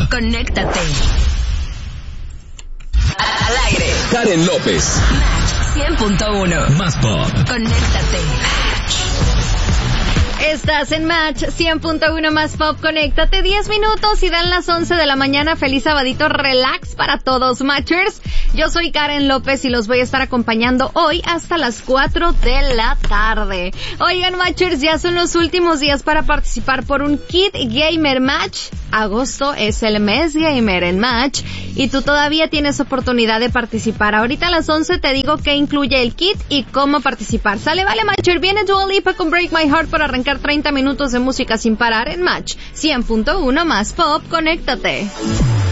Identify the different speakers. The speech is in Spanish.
Speaker 1: conéctate. Al aire.
Speaker 2: Karen López.
Speaker 1: Match 100.1.
Speaker 2: Más pop.
Speaker 1: Conéctate.
Speaker 3: Estás en Match 100.1 Más Pop, conéctate, 10 minutos y dan las 11 de la mañana. Feliz sabadito, relax para todos, Matchers. Yo soy Karen López y los voy a estar acompañando hoy hasta las 4 de la tarde. Oigan, Matchers, ya son los últimos días para participar por un Kit Gamer Match. Agosto es el mes gamer en Match y tú todavía tienes oportunidad de participar. Ahorita a las 11 te digo qué incluye el kit y cómo participar. Sale, vale, Matcher. Viene Dua Lipa con Break My Heart para arrancar 30 minutos de música sin parar en Match 100.1 Más Pop. Conéctate.